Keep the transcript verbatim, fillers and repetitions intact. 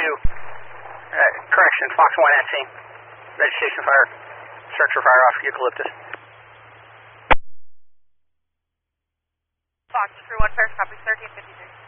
two. Uh, correction, Fox one at scene. Registration fire. Search for fire off Eucalyptus. Fox three one first, copy thirteen fifty-three.